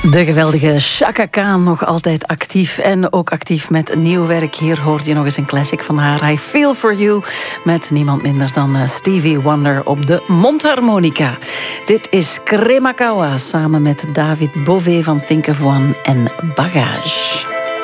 De geweldige Chaka Khan, nog altijd actief en ook actief met nieuw werk. Hier hoort je nog eens een classic van haar, I Feel For You, met niemand minder dan Stevie Wonder op de mondharmonica. Dit is Kremakawa samen met David Bové van Think of One en Bagage.